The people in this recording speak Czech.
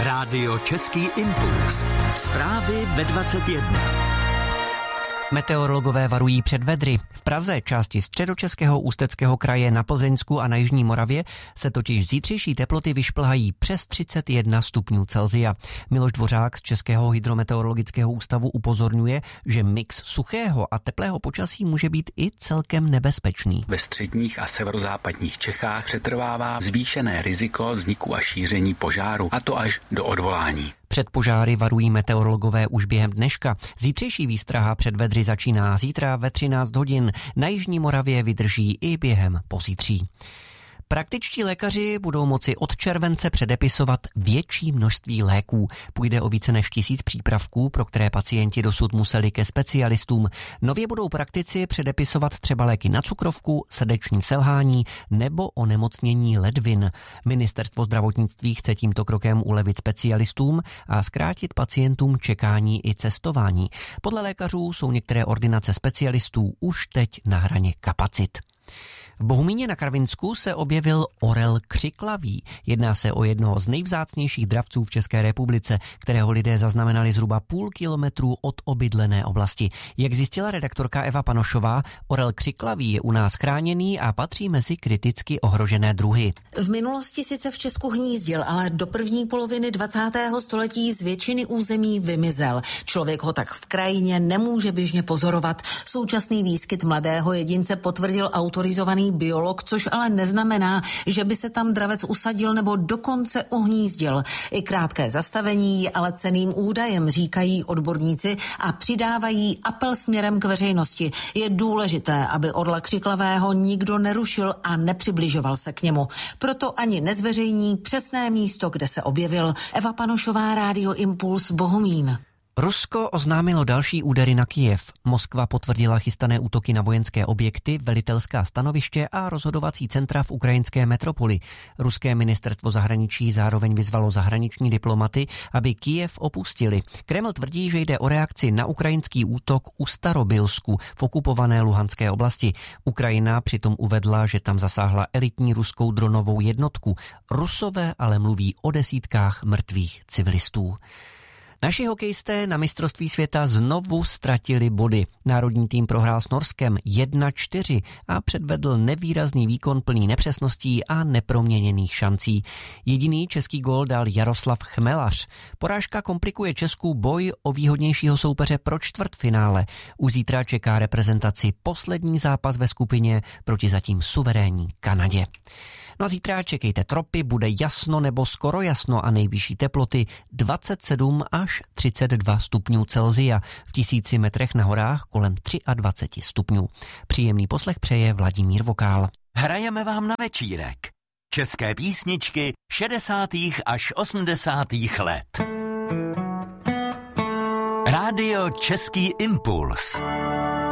Rádio Český impuls. Zprávy ve 21. Meteorologové varují před vedry. V Praze, části Středočeského, Ústeckého kraje, na Plzeňsku a na jižní Moravě se totiž zítřejší teploty vyšplhají přes 31 stupňů Celsia. Miloš Dvořák z Českého hydrometeorologického ústavu upozorňuje, že mix suchého a teplého počasí může být i celkem nebezpečný. Ve středních a severozápadních Čechách přetrvává zvýšené riziko vzniku a šíření požáru, a to až do odvolání. Před požáry varují meteorologové už během dneška. Zítřejší výstraha před vedry začíná zítra ve 13 hodin. Na jižní Moravě vydrží i během pozítří. Praktičtí lékaři budou moci od července předepisovat větší množství léků. Půjde o více než 1000 přípravků, pro které pacienti dosud museli ke specialistům. Nově budou praktici předepisovat třeba léky na cukrovku, srdeční selhání nebo onemocnění ledvin. Ministerstvo zdravotnictví chce tímto krokem ulevit specialistům a zkrátit pacientům čekání i cestování. Podle lékařů jsou některé ordinace specialistů už teď na hraně kapacit. V Bohumíně na Karvinsku se objevil orel křiklavý. Jedná se o jednoho z nejvzácnějších dravců v České republice, kterého lidé zaznamenali zhruba půl kilometru od obydlené oblasti. Jak zjistila redaktorka Eva Panošová, orel křiklavý je u nás chráněný a patří mezi kriticky ohrožené druhy. V minulosti sice v Česku hnízdil, ale do první poloviny 20. století z většiny území vymizel. Člověk ho tak v krajině nemůže běžně pozorovat. Současný výskyt mladého jedince potvrdil autorizovaný biolog, což ale neznamená, že by se tam dravec usadil nebo dokonce uhnízdil. I krátké zastavení je ale cenným údajem, říkají odborníci a přidávají apel směrem k veřejnosti. Je důležité, aby orla křiklavého nikdo nerušil a nepřibližoval se k němu. Proto ani nezveřejní přesné místo, kde se objevil. Eva Panošová, Rádio Impuls, Bohumín. Rusko oznámilo další údery na Kyjev. Moskva potvrdila chystané útoky na vojenské objekty, velitelská stanoviště a rozhodovací centra v ukrajinské metropoli. Ruské ministerstvo zahraničí zároveň vyzvalo zahraniční diplomaty, aby Kyjev opustili. Kreml tvrdí, že jde o reakci na ukrajinský útok u Starobilsku v okupované Luhanské oblasti. Ukrajina přitom uvedla, že tam zasáhla elitní ruskou dronovou jednotku. Rusové ale mluví o desítkách mrtvých civilistů. Naši hokejisté na mistrovství světa znovu ztratili body. Národní tým prohrál s Norskem 1-4 a předvedl nevýrazný výkon plný nepřesností a neproměněných šancí. Jediný český gól dal Jaroslav Chmelař. Porážka komplikuje Česku boj o výhodnějšího soupeře pro čtvrtfinále. Už zítra čeká reprezentaci poslední zápas ve skupině proti zatím suverénní Kanadě. No a zítra čekejte tropy, bude jasno nebo skoro jasno a nejvyšší teploty 27 až 32 stupňů Celsia. V 1000 metrech na horách kolem 23 stupňů. Příjemný poslech přeje Vladimír Vokál. Hrajeme vám na večírek. České písničky 60. až 80. let. Rádio Český impuls.